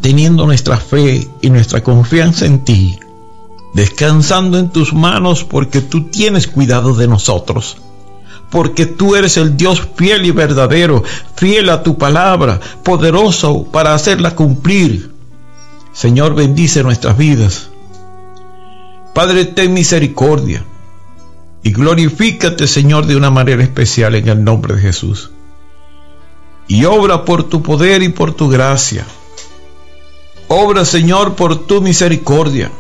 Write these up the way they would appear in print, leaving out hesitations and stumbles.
manteniendo nuestra fe y nuestra confianza en ti, descansando en tus manos, porque tú tienes cuidado de nosotros, porque tú eres el Dios fiel y verdadero, fiel a tu palabra, poderoso para hacerla cumplir. Señor, bendice nuestras vidas. Padre, ten misericordia y glorifícate, Señor, de una manera especial en el nombre de Jesús. Y obra por tu poder y por tu gracia. Obra, Señor, por tu misericordia.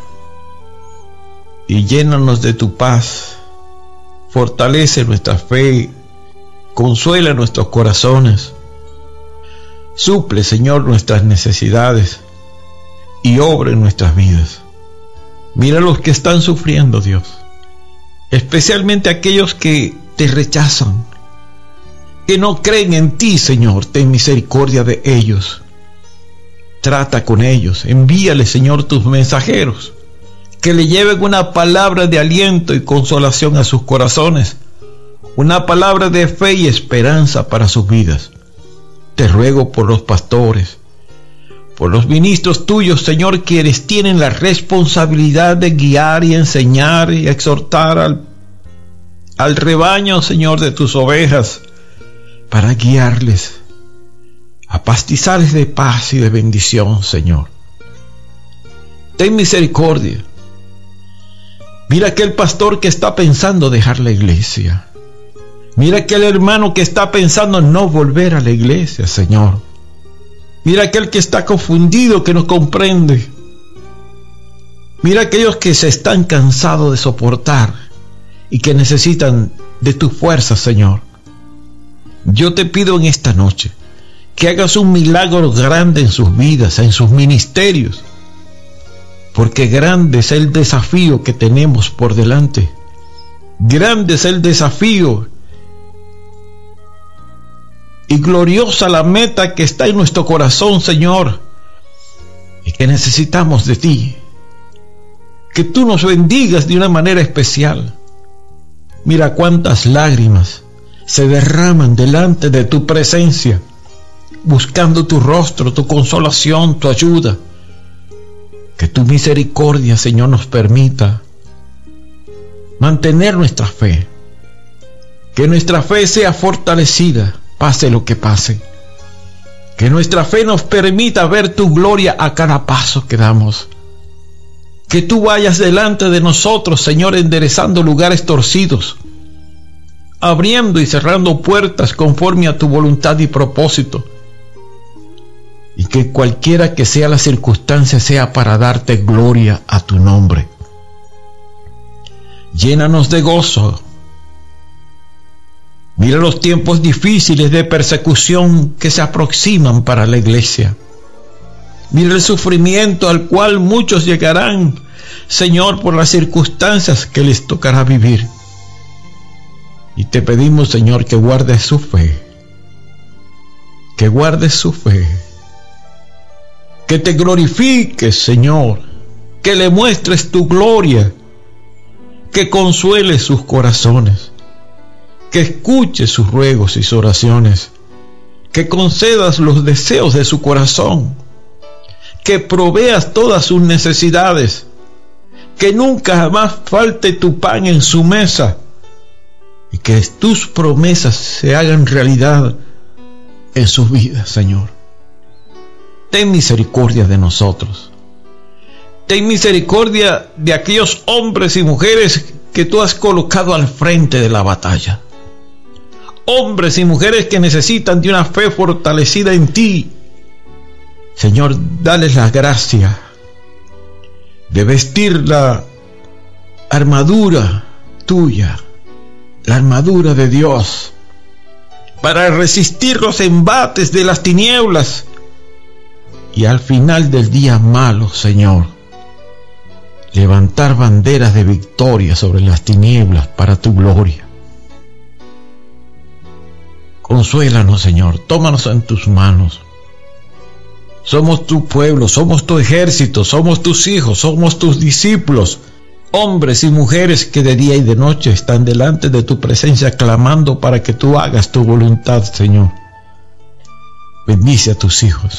Y llénanos de tu paz. Fortalece nuestra fe. Consuela nuestros corazones. Suple, Señor, nuestras necesidades. Y obra en nuestras vidas. Mira a los que están sufriendo, Dios. Especialmente aquellos que te rechazan, que no creen en ti, Señor. Ten misericordia de ellos. Trata con ellos. Envíale, Señor, tus mensajeros, que le lleven una palabra de aliento y consolación a sus corazones, una palabra de fe y esperanza para sus vidas. Te ruego por los pastores, por los ministros tuyos, Señor, quienes tienen la responsabilidad de guiar y enseñar y exhortar al rebaño, Señor, de tus ovejas, para guiarles a pastizales de paz y de bendición, Señor. Ten misericordia. Mira aquel pastor que está pensando dejar la iglesia. Mira aquel hermano que está pensando no volver a la iglesia, Señor. Mira aquel que está confundido, que no comprende. Mira aquellos que se están cansados de soportar y que necesitan de tu fuerza, Señor. Yo te pido en esta noche que hagas un milagro grande en sus vidas, en sus ministerios, porque grande es el desafío que tenemos por delante. Grande es el desafío y gloriosa la meta que está en nuestro corazón, Señor, y que necesitamos de ti. Que tú nos bendigas de una manera especial. Mira cuántas lágrimas se derraman delante de tu presencia, buscando tu rostro, tu consolación, tu ayuda. Que tu misericordia, Señor, nos permita mantener nuestra fe. Que nuestra fe sea fortalecida, pase lo que pase. Que nuestra fe nos permita ver tu gloria a cada paso que damos. Que tú vayas delante de nosotros, Señor, enderezando lugares torcidos, abriendo y cerrando puertas conforme a tu voluntad y propósito. Y que cualquiera que sea la circunstancia sea para darte gloria a tu nombre. Llénanos de gozo. Mira los tiempos difíciles de persecución que se aproximan para la iglesia. Mira el sufrimiento al cual muchos llegarán, Señor, por las circunstancias que les tocará vivir. Y te pedimos, Señor, que guardes su fe. Que guardes su fe. Que te glorifiques, Señor. Que le muestres tu gloria. Que consueles sus corazones. Que escuches sus ruegos y sus oraciones. Que concedas los deseos de su corazón. Que proveas todas sus necesidades. Que nunca jamás falte tu pan en su mesa. Y que tus promesas se hagan realidad en sus vidas, Señor. Ten misericordia de nosotros. Ten misericordia de aquellos hombres y mujeres que tú has colocado al frente de la batalla. Hombres y mujeres que necesitan de una fe fortalecida en ti. Señor, dales la gracia de vestir la armadura tuya, la armadura de Dios, para resistir los embates de las tinieblas y al final del día malo, Señor, levantar banderas de victoria sobre las tinieblas para tu gloria. Consuélanos, Señor, tómanos en tus manos. Somos tu pueblo, somos tu ejército, somos tus hijos, somos tus discípulos, hombres y mujeres que de día y de noche están delante de tu presencia clamando para que tú hagas tu voluntad, Señor. Bendice a tus hijos.